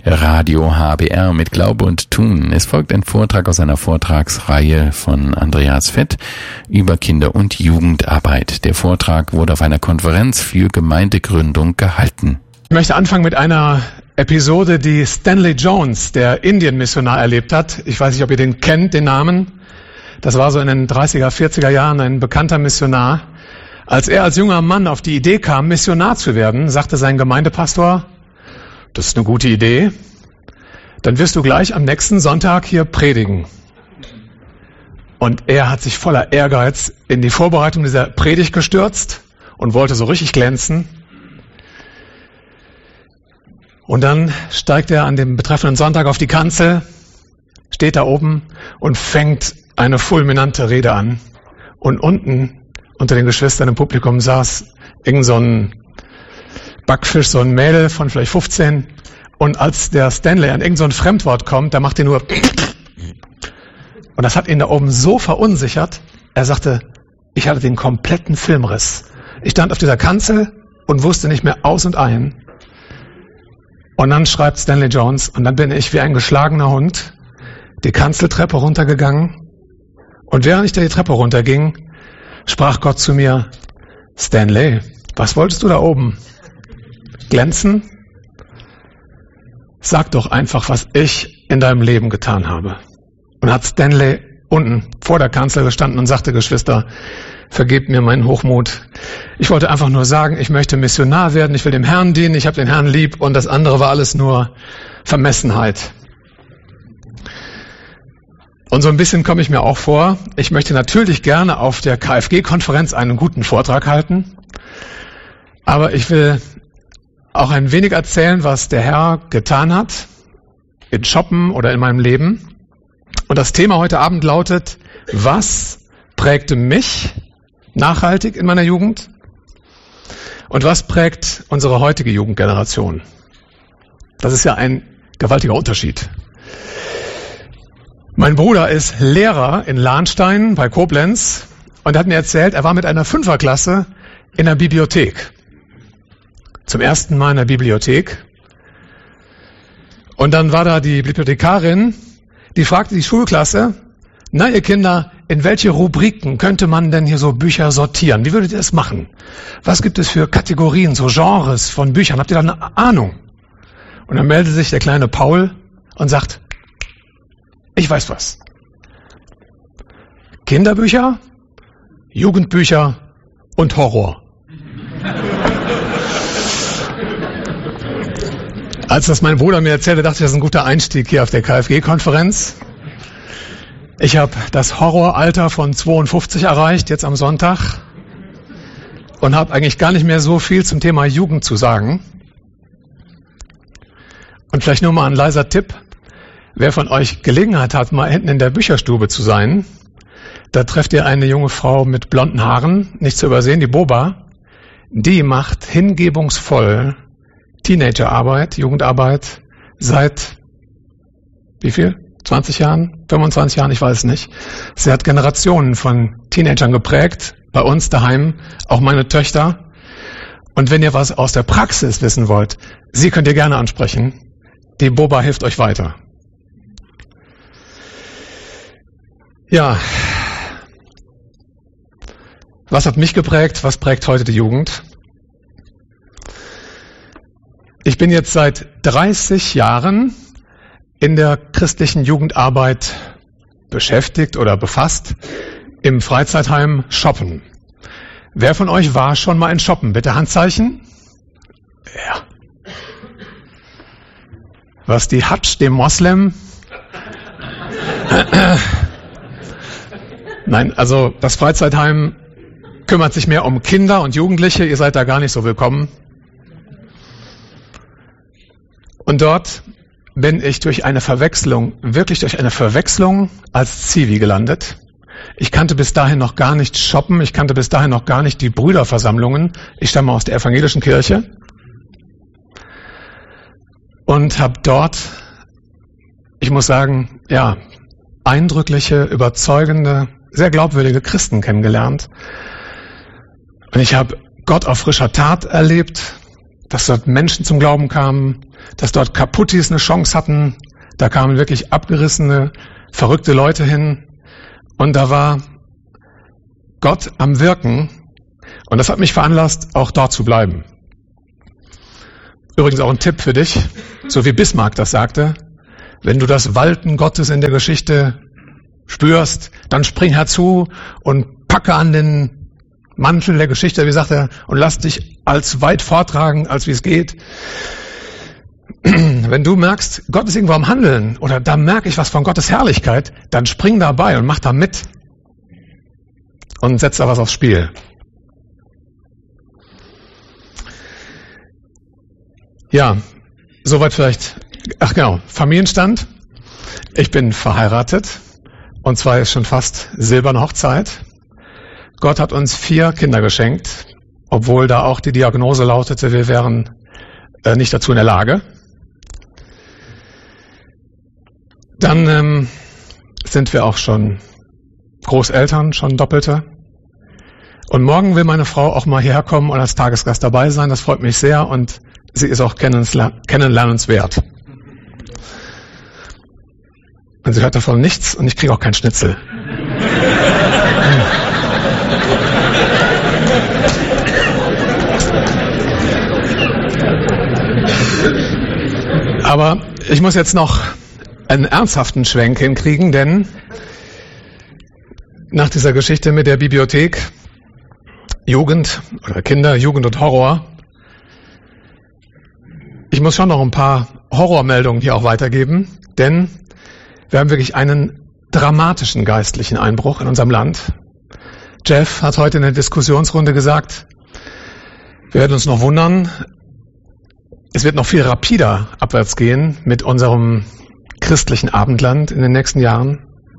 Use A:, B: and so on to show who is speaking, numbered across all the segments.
A: Radio HBR mit Glaube und Tun. Es folgt ein Vortrag aus einer Vortragsreihe von Andreas Fett über Kinder- und Jugendarbeit. Der Vortrag wurde auf einer Konferenz für Gemeindegründung gehalten.
B: Ich möchte anfangen mit einer Episode, die Stanley Jones, der Indien-Missionar, erlebt hat. Ich weiß nicht, ob ihr den kennt, den Namen. Das war so in den 30er, 40er Jahren ein bekannter Missionar. Als er als junger Mann auf die Idee kam, Missionar zu werden, sagte sein Gemeindepastor: Das ist eine gute Idee. Dann wirst du gleich am nächsten Sonntag hier predigen. Und er hat sich voller Ehrgeiz in die Vorbereitung dieser Predigt gestürzt und wollte so richtig glänzen. Und dann steigt er an dem betreffenden Sonntag auf die Kanzel, steht da oben und fängt eine fulminante Rede an. Und unten unter den Geschwistern im Publikum saß irgend so ein Backfisch, so ein Mädel von vielleicht 15. Und als der Stanley an irgend so ein Fremdwort kommt, da macht er nur und das hat ihn da oben so verunsichert, er sagte, ich hatte den kompletten Filmriss. Ich stand auf dieser Kanzel und wusste nicht mehr aus und ein. Und dann schreibt Stanley Jones, und dann bin ich wie ein geschlagener Hund die Kanzeltreppe runtergegangen. Und während ich da die Treppe runterging, sprach Gott zu mir: Stanley, was wolltest du da oben? Glänzen? Sag doch einfach, was ich in deinem Leben getan habe. Und hat Stanley unten vor der Kanzel gestanden und sagte: Geschwister, vergebt mir meinen Hochmut. Ich wollte einfach nur sagen, ich möchte Missionar werden, ich will dem Herrn dienen, ich habe den Herrn lieb, und das andere war alles nur Vermessenheit. Und so ein bisschen komme ich mir auch vor, ich möchte natürlich gerne auf der KFG-Konferenz einen guten Vortrag halten, aber ich will auch ein wenig erzählen, was der Herr getan hat, in Shoppen oder in meinem Leben. Und das Thema heute Abend lautet: Was prägte mich nachhaltig in meiner Jugend? Und was prägt unsere heutige Jugendgeneration? Das ist ja ein gewaltiger Unterschied. Mein Bruder ist Lehrer in Lahnstein bei Koblenz und er hat mir erzählt, er war mit einer 5er-Klasse in der Bibliothek. Zum ersten Mal in der Bibliothek. Und dann war da die Bibliothekarin, die fragte die Schulklasse: Na, ihr Kinder, in welche Rubriken könnte man denn hier so Bücher sortieren? Wie würdet ihr das machen? Was gibt es für Kategorien, so Genres von Büchern? Habt ihr da eine Ahnung? Und dann meldet sich der kleine Paul und sagt: Ich weiß was. Kinderbücher, Jugendbücher und Horror. Als das mein Bruder mir erzählte, dachte ich, das ist ein guter Einstieg hier auf der KFG-Konferenz. Ich habe das Horroralter von 52 erreicht, jetzt am Sonntag, und habe eigentlich gar nicht mehr so viel zum Thema Jugend zu sagen. Und vielleicht nur mal ein leiser Tipp: Wer von euch Gelegenheit hat, mal hinten in der Bücherstube zu sein, da trefft ihr eine junge Frau mit blonden Haaren, nicht zu übersehen, die Boba. Die macht hingebungsvoll Teenagerarbeit, Jugendarbeit seit, wie viel? 20 Jahren? 25 Jahren? Ich weiß es nicht. Sie hat Generationen von Teenagern geprägt, bei uns daheim, auch meine Töchter. Und wenn ihr was aus der Praxis wissen wollt, sie könnt ihr gerne ansprechen. Die Boba hilft euch weiter. Ja, was hat mich geprägt? Was prägt heute die Jugend? Ich bin jetzt seit 30 Jahren in der christlichen Jugendarbeit beschäftigt oder befasst im Freizeitheim Shoppen. Wer von euch war schon mal in Shoppen? Bitte Handzeichen. Ja. Was die Hadsch, dem Moslem? Nein, also das Freizeitheim kümmert sich mehr um Kinder und Jugendliche. Ihr seid da gar nicht so willkommen. Und dort bin ich durch eine Verwechslung, wirklich durch eine Verwechslung als Zivi gelandet. Ich kannte bis dahin noch gar nicht Shoppen, ich kannte bis dahin noch gar nicht die Brüderversammlungen. Ich stamme aus der evangelischen Kirche und habe dort, ich muss sagen, ja, eindrückliche, überzeugende, sehr glaubwürdige Christen kennengelernt. Und ich habe Gott auf frischer Tat erlebt. dass dort Menschen zum Glauben kamen, dass dort Kaputtis eine Chance hatten. Da kamen wirklich abgerissene, verrückte Leute hin. Und da war Gott am Wirken. Und das hat mich veranlasst, auch dort zu bleiben. Übrigens auch ein Tipp für dich, so wie Bismarck das sagte. Wenn du das Walten Gottes in der Geschichte spürst, dann spring herzu und packe an den Mantel der Geschichte, wie sagt er, und lass dich als weit vortragen, als wie es geht. Wenn du merkst, Gott ist irgendwo am Handeln oder da merke ich was von Gottes Herrlichkeit, dann spring dabei und mach da mit und setz da was aufs Spiel. Ja, soweit vielleicht. Ach genau, Familienstand. Ich bin verheiratet und zwar ist schon fast silberne Hochzeit. Gott hat uns 4 Kinder geschenkt, obwohl da auch die Diagnose lautete, wir wären nicht dazu in der Lage. Dann sind wir auch schon Großeltern, schon Doppelte. Und morgen will meine Frau auch mal hierher kommen und als Tagesgast dabei sein. Das freut mich sehr und sie ist auch kennenlernenswert. Und sie hört davon nichts und ich kriege auch keinen Schnitzel. Aber ich muss jetzt noch einen ernsthaften Schwenk hinkriegen, denn nach dieser Geschichte mit der Bibliothek, Jugend oder Kinder, Jugend und Horror, ich muss schon noch ein paar Horrormeldungen hier auch weitergeben, denn wir haben wirklich einen dramatischen geistlichen Einbruch in unserem Land. Jeff hat heute in der Diskussionsrunde gesagt, wir werden uns noch wundern, es wird noch viel rapider abwärts gehen mit unserem christlichen Abendland in den nächsten Jahren.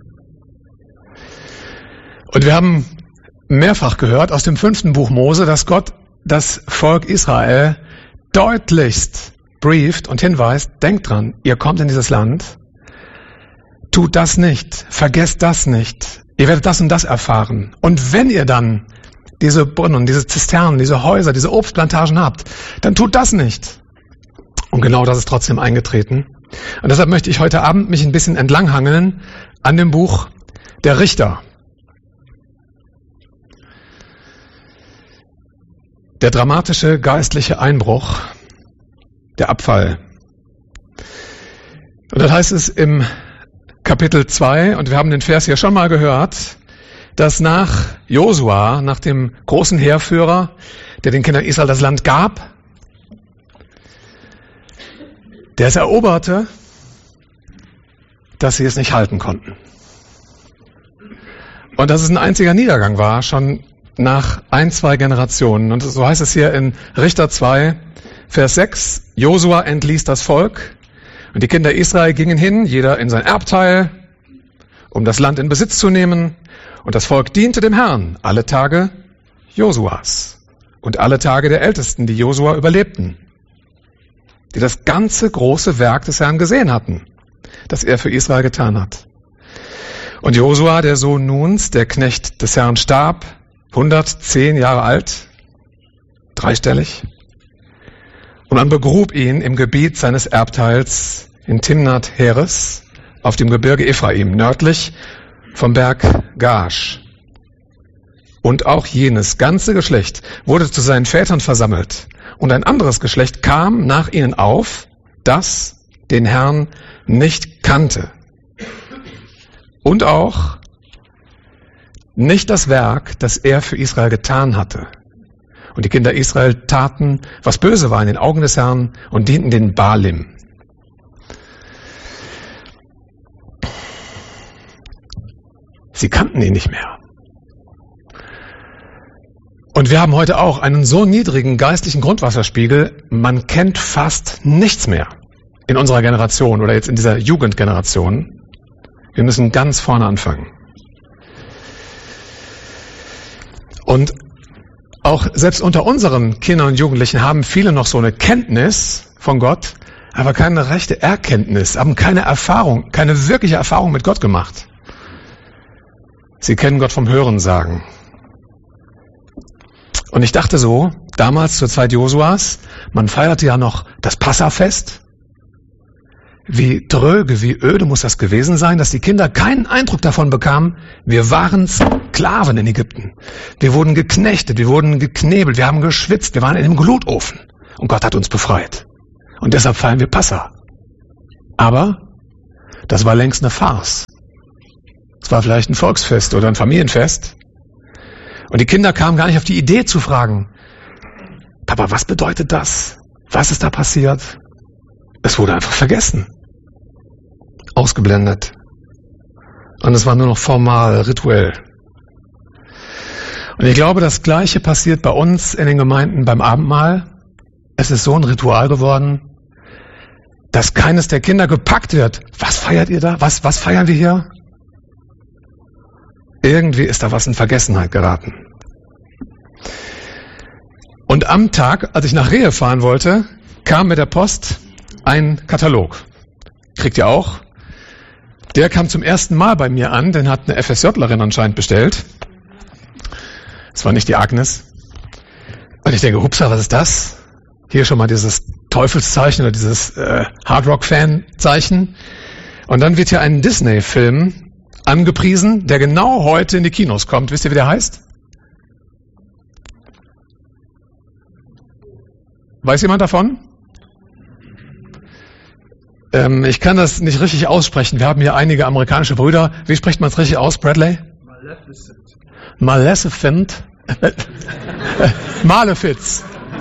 B: Und wir haben mehrfach gehört aus dem 5. Buch Mose, dass Gott das Volk Israel deutlichst brieft und hinweist, denkt dran, ihr kommt in dieses Land, tut das nicht, vergesst das nicht, ihr werdet das und das erfahren. Und wenn ihr dann diese Brunnen, diese Zisternen, diese Häuser, diese Obstplantagen habt, dann tut das nicht. Und genau das ist trotzdem eingetreten. Und deshalb möchte ich heute Abend mich ein bisschen entlanghangeln an dem Buch der Richter. Der dramatische geistliche Einbruch, der Abfall. Und das heißt es im Kapitel 2, und wir haben den Vers hier schon mal gehört, dass nach Josua, nach dem großen Heerführer, der den Kindern Israel das Land gab, der es eroberte, dass sie es nicht halten konnten. Und dass es ein einziger Niedergang war, schon nach 1-2 Generationen. Und so heißt es hier in Richter 2, Vers 6, Josua entließ das Volk und die Kinder Israel gingen hin, jeder in sein Erbteil, um das Land in Besitz zu nehmen. Und das Volk diente dem Herrn alle Tage Josuas und alle Tage der Ältesten, die Josua überlebten, die das ganze große Werk des Herrn gesehen hatten, das er für Israel getan hat. Und Josua, der Sohn Nuns, der Knecht des Herrn, starb, 110 Jahre alt, dreistellig. Und man begrub ihn im Gebiet seines Erbteils in Timnath Heres auf dem Gebirge Ephraim, nördlich vom Berg Gaash. Und auch jenes ganze Geschlecht wurde zu seinen Vätern versammelt. Und ein anderes Geschlecht kam nach ihnen auf, das den Herrn nicht kannte. Und auch nicht das Werk, das er für Israel getan hatte. Und die Kinder Israel taten, was böse war in den Augen des Herrn und dienten den Baalim. Sie kannten ihn nicht mehr. Und wir haben heute auch einen so niedrigen geistlichen Grundwasserspiegel, man kennt fast nichts mehr in unserer Generation oder jetzt in dieser Jugendgeneration. Wir müssen ganz vorne anfangen. Und auch selbst unter unseren Kindern und Jugendlichen haben viele noch so eine Kenntnis von Gott, aber keine rechte Erkenntnis, haben keine Erfahrung, keine wirkliche Erfahrung mit Gott gemacht. Sie kennen Gott vom Hörensagen. Und ich dachte so, damals zur Zeit Josuas, man feierte ja noch das Passafest. Wie dröge, wie öde muss das gewesen sein, dass die Kinder keinen Eindruck davon bekamen, wir waren Sklaven in Ägypten. Wir wurden geknechtet, wir wurden geknebelt, wir haben geschwitzt, wir waren in einem Glutofen. Und Gott hat uns befreit. Und deshalb feiern wir Passa. Aber das war längst eine Farce. Es war vielleicht ein Volksfest oder ein Familienfest. Und die Kinder kamen gar nicht auf die Idee zu fragen, Papa, was bedeutet das? Was ist da passiert? Es wurde einfach vergessen. Ausgeblendet. Und es war nur noch formal, rituell. Und ich glaube, das Gleiche passiert bei uns in den Gemeinden beim Abendmahl. Es ist so ein Ritual geworden, dass keines der Kinder gepackt wird. Was feiert ihr da? Was feiern wir hier? Irgendwie ist da was in Vergessenheit geraten. Und am Tag, als ich nach Rehe fahren wollte, kam mit der Post ein Katalog. Kriegt ihr auch? Der kam zum ersten Mal bei mir an, den hat eine FSJlerin anscheinend bestellt. Das war nicht die Agnes. Und ich denke, hupsa, was ist das? Hier schon mal dieses Teufelszeichen oder dieses Hardrock-Fan-Zeichen. Und dann wird hier ein Disney-Film angepriesen, der genau heute in die Kinos kommt. Wisst ihr, wie der heißt? Weiß jemand davon? Ich kann das nicht richtig aussprechen. Wir haben hier einige amerikanische Brüder. Wie spricht man es richtig aus, Bradley? Maleficent. Malefiz.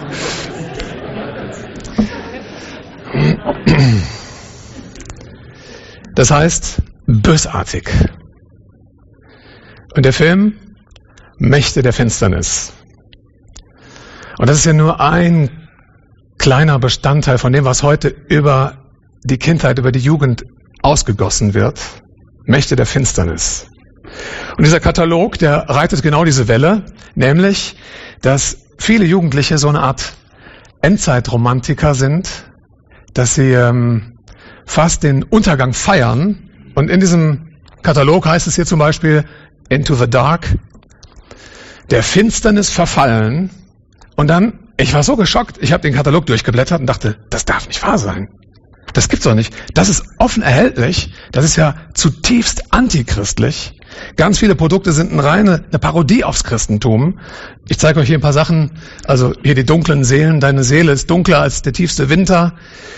B: Das heißt, bösartig. Und der Film, Mächte der Finsternis. Und das ist ja nur ein kleiner Bestandteil von dem, was heute über die Kindheit, über die Jugend ausgegossen wird. Mächte der Finsternis. Und dieser Katalog, der reitet genau diese Welle, nämlich, dass viele Jugendliche so eine Art Endzeitromantiker sind, dass sie fast den Untergang feiern. Und in diesem Katalog heißt es hier zum Beispiel Into the Dark, der Finsternis verfallen. Und dann, ich war so geschockt, ich habe den Katalog durchgeblättert und dachte, das darf nicht wahr sein. Das gibt's doch nicht. Das ist offen erhältlich. Das ist ja zutiefst antichristlich. Ganz viele Produkte sind eine Parodie aufs Christentum. Ich zeige euch hier ein paar Sachen. Also hier die dunklen Seelen. Deine Seele ist dunkler als der tiefste Winter.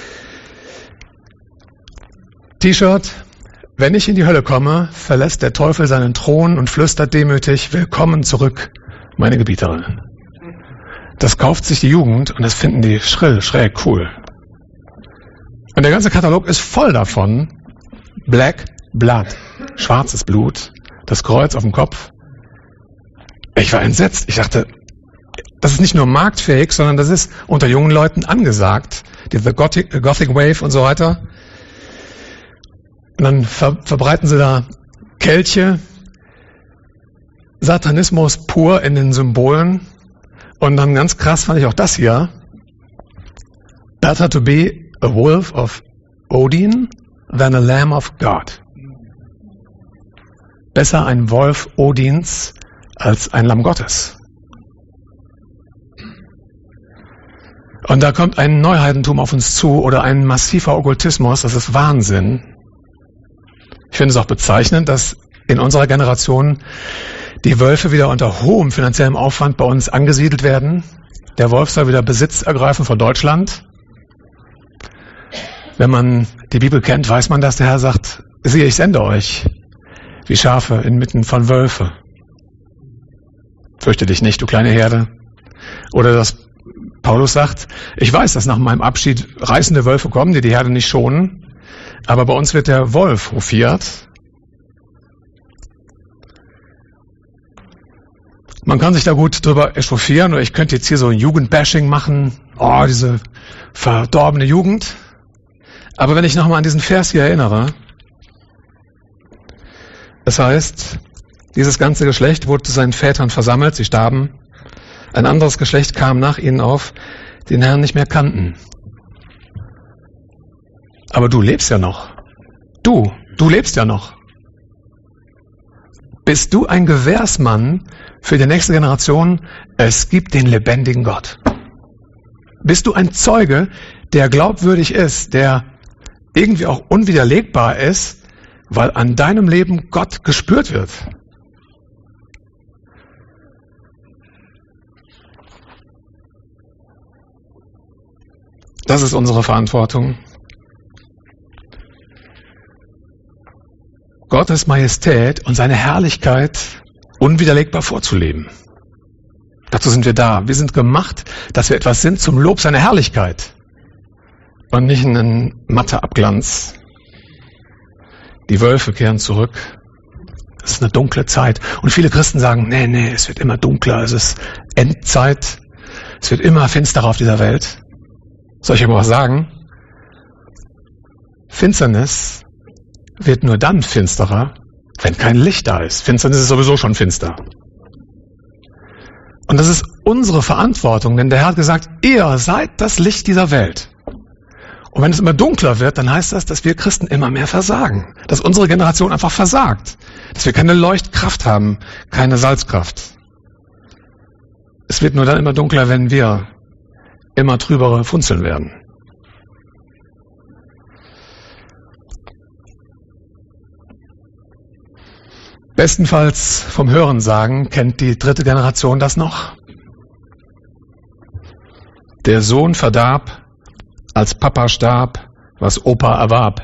B: T-Shirt. Wenn ich in die Hölle komme, verlässt der Teufel seinen Thron und flüstert demütig, willkommen zurück, meine Gebieterin. Das kauft sich die Jugend und das finden die schrill, schräg, cool. Und der ganze Katalog ist voll davon. Black Blood, schwarzes Blut, das Kreuz auf dem Kopf. Ich war entsetzt. Ich dachte, das ist nicht nur marktfähig, sondern das ist unter jungen Leuten angesagt. Die Gothic Wave und so weiter. Und dann verbreiten sie da Kelche, Satanismus pur in den Symbolen. Und dann ganz krass fand ich auch das hier. Better to be a wolf of Odin than a lamb of God. Besser ein Wolf Odins als ein Lamm Gottes. Und da kommt ein Neuheidentum auf uns zu oder ein massiver Okkultismus, das ist Wahnsinn. Ich finde es auch bezeichnend, dass in unserer Generation die Wölfe wieder unter hohem finanziellem Aufwand bei uns angesiedelt werden. Der Wolf soll wieder Besitz ergreifen von Deutschland. Wenn man die Bibel kennt, weiß man, dass der Herr sagt, siehe, ich sende euch wie Schafe inmitten von Wölfe. Fürchte dich nicht, du kleine Herde. Oder dass Paulus sagt, ich weiß, dass nach meinem Abschied reißende Wölfe kommen, die die Herde nicht schonen, aber bei uns wird der Wolf hofiert. Man kann sich da gut drüber echauffieren, oder ich könnte jetzt hier so ein Jugendbashing machen. Oh, diese verdorbene Jugend. Aber wenn ich nochmal an diesen Vers hier erinnere, das heißt, dieses ganze Geschlecht wurde zu seinen Vätern versammelt, sie starben. Ein anderes Geschlecht kam nach ihnen auf, die den Herrn nicht mehr kannten. Aber du lebst ja noch. Du lebst ja noch. Bist du ein Gewährsmann für die nächste Generation? Es gibt den lebendigen Gott. Bist du ein Zeuge, der glaubwürdig ist, der irgendwie auch unwiderlegbar ist, weil an deinem Leben Gott gespürt wird? Das ist unsere Verantwortung. Gottes Majestät und seine Herrlichkeit unwiderlegbar vorzuleben. Dazu sind wir da. Wir sind gemacht, dass wir etwas sind zum Lob seiner Herrlichkeit und nicht ein matter Abglanz. Die Wölfe kehren zurück. Es ist eine dunkle Zeit. Und viele Christen sagen, nee, es wird immer dunkler, es ist Endzeit, es wird immer finsterer auf dieser Welt. Soll ich aber was sagen? Finsternis wird nur dann finsterer, wenn kein Licht da ist. Finsternis ist sowieso schon finster. Und das ist unsere Verantwortung, denn der Herr hat gesagt, ihr seid das Licht dieser Welt. Und wenn es immer dunkler wird, dann heißt das, dass wir Christen immer mehr versagen. Dass unsere Generation einfach versagt. Dass wir keine Leuchtkraft haben, keine Salzkraft. Es wird nur dann immer dunkler, wenn wir immer trübere Funzeln werden. Bestenfalls vom Hörensagen kennt die dritte Generation das noch. Der Sohn verdarb, als Papa starb, was Opa erwarb.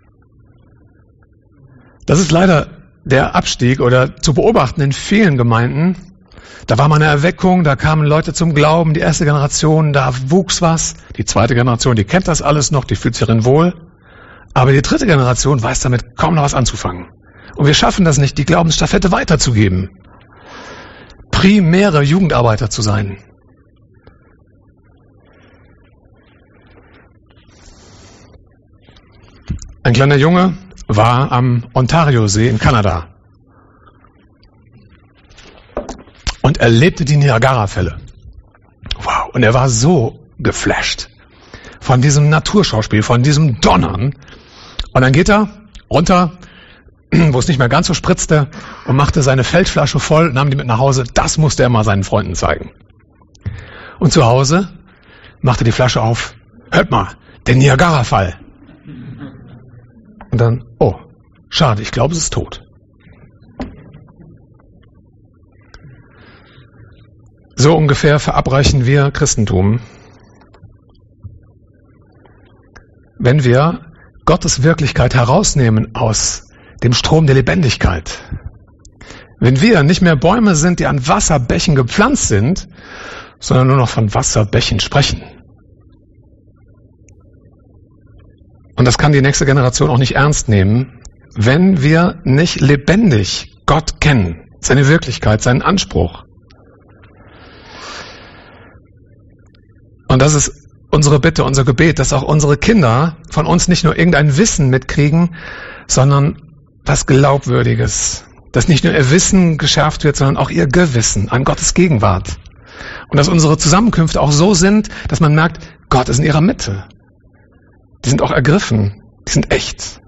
B: Das ist leider der Abstieg oder zu beobachten in vielen Gemeinden. Da war mal eine Erweckung, da kamen Leute zum Glauben, die erste Generation, da wuchs was. Die zweite Generation, die kennt das alles noch, die fühlt sich darin wohl. Aber die dritte Generation weiß damit kaum noch was anzufangen. Und wir schaffen das nicht, die Glaubensstafette weiterzugeben. Primäre Jugendarbeiter zu sein. Ein kleiner Junge war am Ontario-See in Kanada und erlebte die Niagara-Fälle. Wow, und er war so geflasht von diesem Naturschauspiel, von diesem Donnern. Und dann geht er runter, wo es nicht mehr ganz so spritzte, und machte seine Feldflasche voll, nahm die mit nach Hause. Das musste er mal seinen Freunden zeigen. Und zu Hause machte die Flasche auf. Hört mal, der Niagara-Fall. Und dann, oh, schade, ich glaube, es ist tot. So ungefähr verabreichen wir Christentum, wenn wir Gottes Wirklichkeit herausnehmen aus dem Strom der Lebendigkeit. Wenn wir nicht mehr Bäume sind, die an Wasserbächen gepflanzt sind, sondern nur noch von Wasserbächen sprechen. Und das kann die nächste Generation auch nicht ernst nehmen, wenn wir nicht lebendig Gott kennen, seine Wirklichkeit, seinen Anspruch. Und das ist unsere Bitte, unser Gebet, dass auch unsere Kinder von uns nicht nur irgendein Wissen mitkriegen, sondern was Glaubwürdiges. Dass nicht nur ihr Wissen geschärft wird, sondern auch ihr Gewissen an Gottes Gegenwart. Und dass unsere Zusammenkünfte auch so sind, dass man merkt, Gott ist in ihrer Mitte. Die sind auch ergriffen. Die sind echt.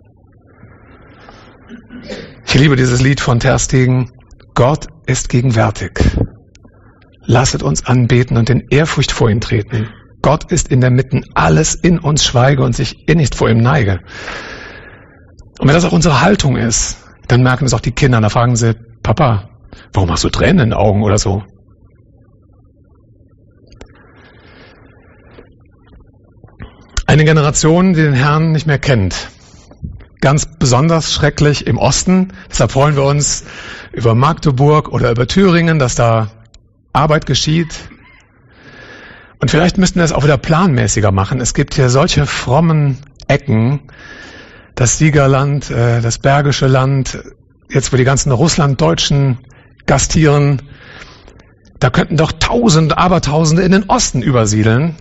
B: Ich liebe dieses Lied von Ter Stegen. Gott ist gegenwärtig. Lasset uns anbeten und in Ehrfurcht vor ihn treten. Gott ist in der Mitte. Alles in uns schweige und sich innigst vor ihm neige. Und wenn das auch unsere Haltung ist, dann merken es auch die Kinder. Da fragen sie, Papa, warum hast du Tränen in den Augen oder so? Eine Generation, die den Herrn nicht mehr kennt. Ganz besonders schrecklich im Osten. Deshalb freuen wir uns über Magdeburg oder über Thüringen, dass da Arbeit geschieht. Und vielleicht müssten wir es auch wieder planmäßiger machen. Es gibt hier solche frommen Ecken, das Siegerland, das Bergische Land, jetzt wo die ganzen Russlanddeutschen gastieren, da könnten doch Tausende, Abertausende in den Osten übersiedeln.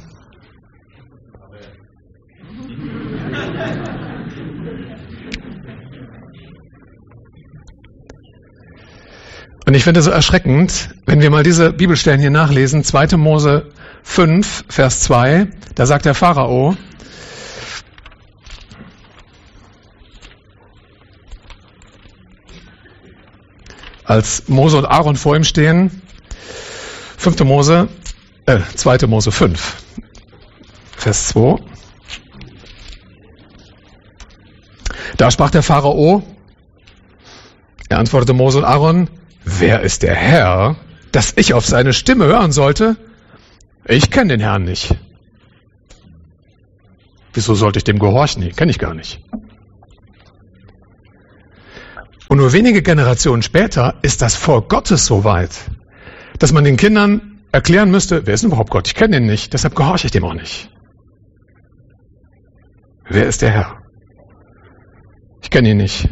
B: Und ich finde es so erschreckend, wenn wir mal diese Bibelstellen hier nachlesen, 2. Mose 5, Vers 2, da sagt der Pharao, als Mose und Aaron vor ihm stehen, 2. Mose 5, Vers 2. Da sprach der Pharao, er antwortete Mose und Aaron, wer ist der Herr, dass ich auf seine Stimme hören sollte? Ich kenne den Herrn nicht. Wieso sollte ich dem gehorchen? Nee, kenne ich gar nicht. Und nur wenige Generationen später ist das Volk Gottes so weit, dass man den Kindern erklären müsste, wer ist denn überhaupt Gott? Ich kenne ihn nicht, deshalb gehorche ich dem auch nicht. Wer ist der Herr? Ich kenne ihn nicht.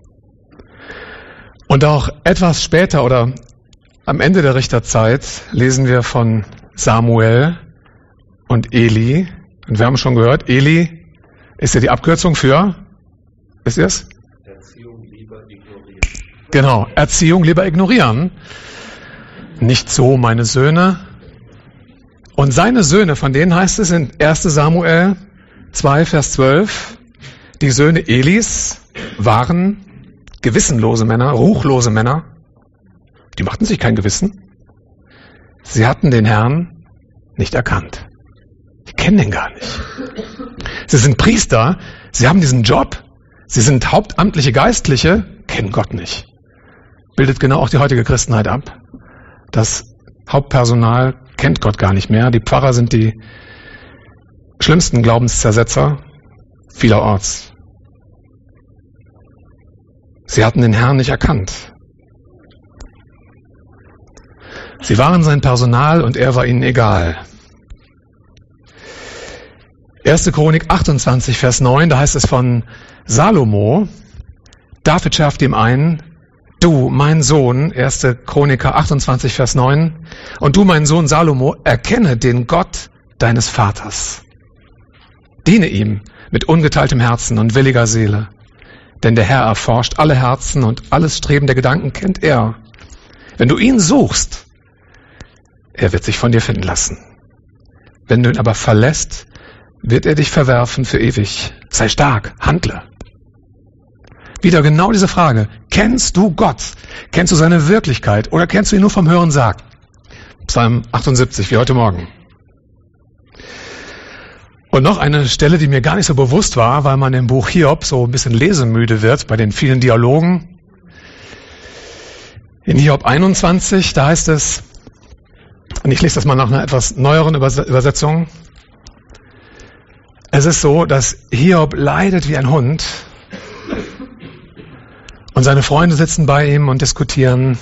B: Und auch etwas später oder am Ende der Richterzeit lesen wir von Samuel und Eli. Und wir haben schon gehört, Eli ist ja die Abkürzung für, ist es?
C: Erziehung lieber ignorieren.
B: Genau, Erziehung lieber ignorieren. Nicht so, meine Söhne. Und seine Söhne, von denen heißt es in 1. Samuel 2, Vers 12, die Söhne Elis waren gewissenlose Männer, ruchlose Männer. Die machten sich kein Gewissen. Sie hatten den Herrn nicht erkannt. Die kennen den gar nicht. Sie sind Priester, sie haben diesen Job, sie sind hauptamtliche Geistliche, kennen Gott nicht. Bildet genau auch die heutige Christenheit ab. Das Hauptpersonal kennt Gott gar nicht mehr. Die Pfarrer sind die schlimmsten Glaubenszersetzer vielerorts. Sie hatten den Herrn nicht erkannt. Sie waren sein Personal und er war ihnen egal. 1. Chronik 28, Vers 9, da heißt es von Salomo, David schärft ihm ein, du, mein Sohn, 1. Chroniker 28, Vers 9, und du, mein Sohn Salomo, erkenne den Gott deines Vaters. Diene ihm mit ungeteiltem Herzen und williger Seele, denn der Herr erforscht alle Herzen und alles Streben der Gedanken kennt er. Wenn du ihn suchst, er wird sich von dir finden lassen. Wenn du ihn aber verlässt, wird er dich verwerfen für ewig. Sei stark, handle. Wieder genau diese Frage. Kennst du Gott? Kennst du seine Wirklichkeit oder kennst du ihn nur vom Hören sagen? Psalm 78, wie heute Morgen. Und noch eine Stelle, die mir gar nicht so bewusst war, weil man im Buch Hiob so ein bisschen lesemüde wird bei den vielen Dialogen. In Hiob 21, da heißt es, und ich lese das mal nach einer etwas neueren Übersetzung. Es ist so, dass Hiob leidet wie ein Hund und seine Freunde sitzen bei ihm und diskutieren.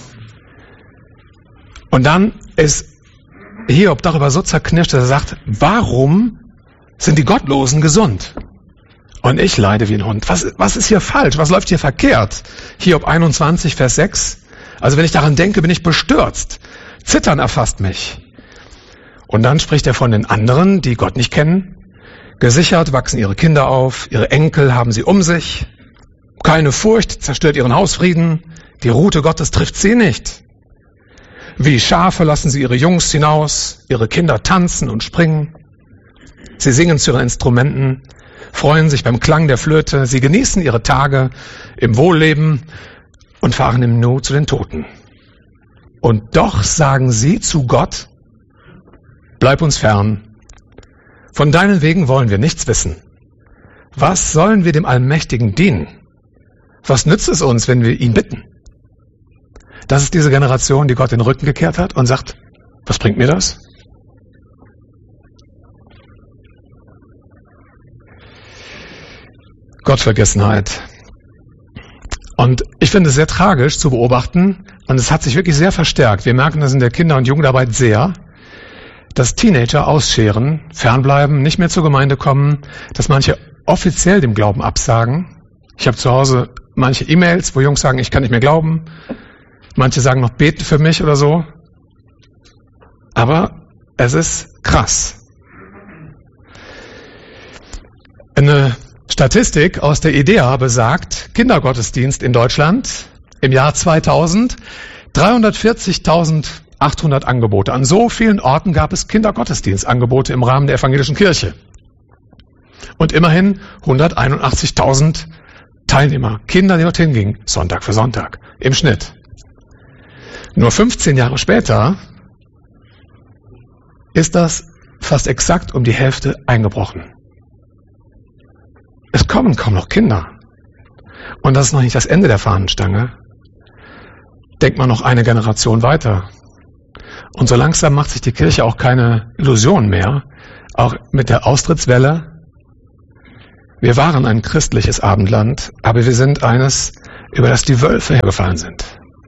B: Und dann ist Hiob darüber so zerknirscht, dass er sagt, warum sind die Gottlosen gesund? Und ich leide wie ein Hund. Was ist hier falsch? Was läuft hier verkehrt? Hiob 21, Vers 6. Also wenn ich daran denke, bin ich bestürzt. Zittern erfasst mich. Und dann spricht er von den anderen, die Gott nicht kennen. Gesichert wachsen ihre Kinder auf, ihre Enkel haben sie um sich. Keine Furcht zerstört ihren Hausfrieden, die Rute Gottes trifft sie nicht. Wie Schafe lassen sie ihre Jungs hinaus, ihre Kinder tanzen und springen. Sie singen zu ihren Instrumenten, freuen sich beim Klang der Flöte, sie genießen ihre Tage im Wohlleben und fahren im Nu zu den Toten. Und doch sagen sie zu Gott, bleib uns fern. Von deinen Wegen wollen wir nichts wissen. Was sollen wir dem Allmächtigen dienen? Was nützt es uns, wenn wir ihn bitten? Das ist diese Generation, die Gott den Rücken gekehrt hat und sagt, was bringt mir das? Gottvergessenheit. Und ich finde es sehr tragisch zu beobachten, und es hat sich wirklich sehr verstärkt. Wir merken das in der Kinder- und Jugendarbeit sehr, dass Teenager ausscheren, fernbleiben, nicht mehr zur Gemeinde kommen, dass manche offiziell dem Glauben absagen. Ich habe zu Hause manche E-Mails, wo Jungs sagen, ich kann nicht mehr glauben. Manche sagen noch, beten für mich oder so. Aber es ist krass. Eine Statistik aus der IDEA besagt, Kindergottesdienst in Deutschland im Jahr 2000, 340.800 Angebote. An so vielen Orten gab es Kindergottesdienstangebote im Rahmen der evangelischen Kirche. Und immerhin 181.000 Teilnehmer, Kinder, die dorthin gingen, Sonntag für Sonntag, im Schnitt. Nur 15 Jahre später ist das fast exakt um die Hälfte eingebrochen. Es kommen kaum noch Kinder. Und das ist noch nicht das Ende der Fahnenstange. Denkt man noch eine Generation weiter. Und so langsam macht sich die Kirche auch keine Illusion mehr, auch mit der Austrittswelle. Wir waren ein christliches Abendland, aber wir sind eines, über das die Wölfe hergefallen sind.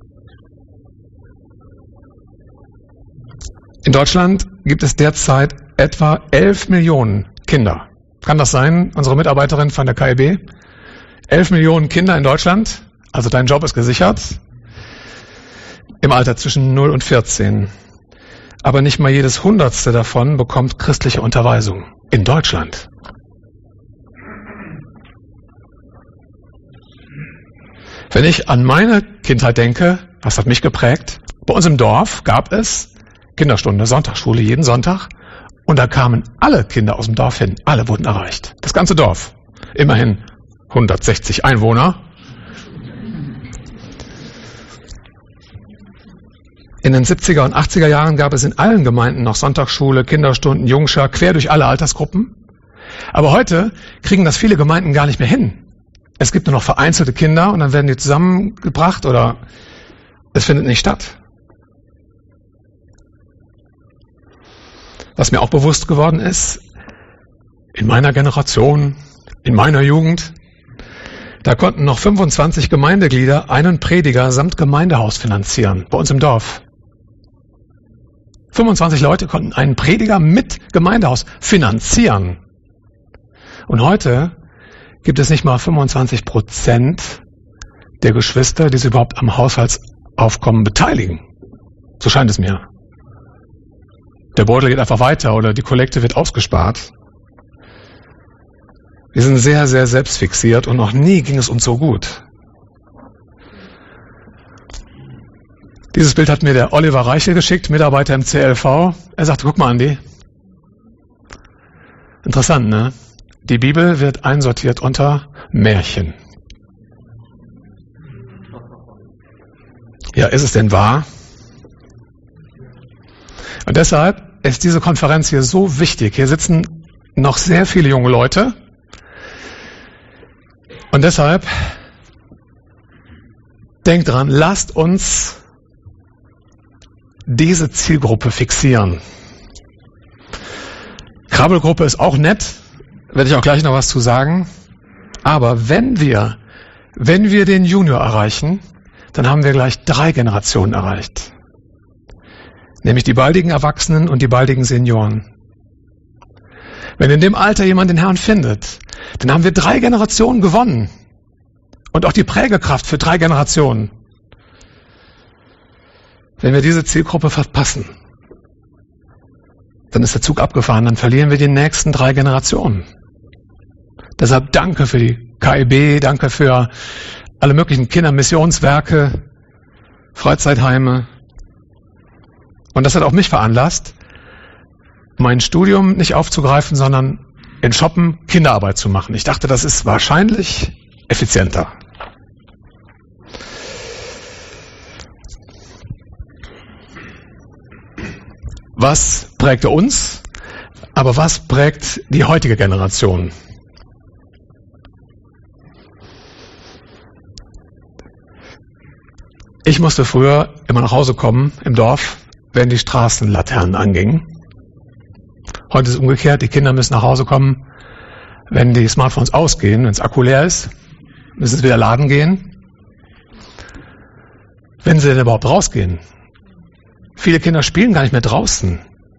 B: In Deutschland gibt es derzeit etwa 11 Millionen Kinder. Kann das sein, unsere Mitarbeiterin von der KIB? 11 Millionen Kinder in Deutschland, also dein Job ist gesichert, im Alter zwischen 0 und 14. Aber nicht mal jedes Hundertste davon bekommt christliche Unterweisung in Deutschland. Wenn ich an meine Kindheit denke, was hat mich geprägt? Bei uns im Dorf gab es Kinderstunde, Sonntagsschule jeden Sonntag. Und da kamen alle Kinder aus dem Dorf hin. Alle wurden erreicht. Das ganze Dorf. Immerhin 160 Einwohner. In den 70er und 80er Jahren gab es in allen Gemeinden noch Sonntagsschule, Kinderstunden, Jungschar, quer durch alle Altersgruppen. Aber heute kriegen das viele Gemeinden gar nicht mehr hin. Es gibt nur noch vereinzelte Kinder und dann werden die zusammengebracht oder es findet nicht statt. Was mir auch bewusst geworden ist, in meiner Generation, in meiner Jugend, da konnten noch 25 Gemeindeglieder einen Prediger samt Gemeindehaus finanzieren, bei uns im Dorf. 25 Leute konnten einen Prediger mit Gemeindehaus finanzieren. Und heute gibt es nicht mal 25% der Geschwister, die sich überhaupt am Haushaltsaufkommen beteiligen. So scheint es mir. Der Beutel geht einfach weiter oder die Kollekte wird ausgespart. Wir sind sehr, sehr selbstfixiert und noch nie ging es uns so gut. Dieses Bild hat mir der Oliver Reichel geschickt, Mitarbeiter im CLV. Er sagte, guck mal, Andi. Interessant, ne? Die Bibel wird einsortiert unter Märchen. Ja, ist es denn wahr? Und deshalb ist diese Konferenz hier so wichtig. Hier sitzen noch sehr viele junge Leute. Und deshalb denkt dran, lasst uns diese Zielgruppe fixieren. Krabbelgruppe ist auch nett, werde ich auch gleich noch was zu sagen. Aber wenn wir den Junior erreichen, dann haben wir gleich 3 Generationen erreicht. Nämlich die baldigen Erwachsenen und die baldigen Senioren. Wenn in dem Alter jemand den Herrn findet, dann haben wir 3 Generationen gewonnen. Und auch die Prägekraft für 3 Generationen. Wenn wir diese Zielgruppe verpassen, dann ist der Zug abgefahren, dann verlieren wir die nächsten 3 Generationen. Deshalb danke für die KIB, danke für alle möglichen Kindermissionswerke, Freizeitheime. Und das hat auch mich veranlasst, mein Studium nicht aufzugreifen, sondern in Shoppen Kinderarbeit zu machen. Ich dachte, das ist wahrscheinlich effizienter. Was prägte uns, aber was prägt die heutige Generation? Ich musste früher immer nach Hause kommen im Dorf, wenn die Straßenlaternen angingen. Heute ist es umgekehrt, die Kinder müssen nach Hause kommen, wenn die Smartphones ausgehen, wenn das Akku leer ist, müssen sie wieder laden gehen. Wenn sie denn überhaupt rausgehen. Viele Kinder spielen gar nicht mehr draußen.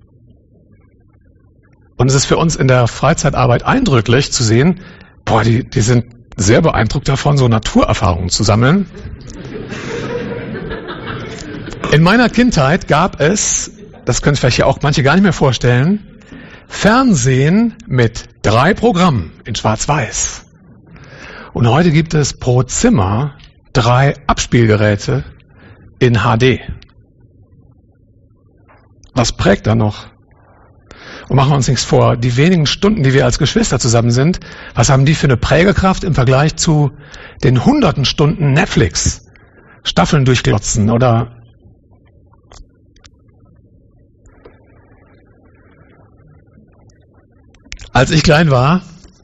B: Und es ist für uns in der Freizeitarbeit eindrücklich zu sehen, die sind sehr beeindruckt davon, so Naturerfahrungen zu sammeln. In meiner Kindheit gab es, das können sich vielleicht hier auch manche gar nicht mehr vorstellen, Fernsehen mit 3 Programmen in Schwarz-Weiß. Und heute gibt es pro Zimmer 3 Abspielgeräte in HD. Was prägt da noch? Und machen wir uns nichts vor, die wenigen Stunden, die wir als Geschwister zusammen sind, was haben die für eine Prägekraft im Vergleich zu den hunderten Stunden Netflix? Staffeln durchglotzen oder Als ich klein war,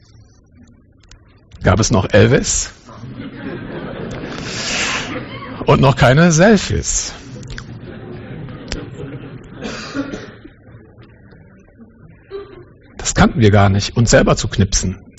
B: gab es noch Elvis und noch keine Selfies. Das kannten wir gar nicht, uns selber zu knipsen.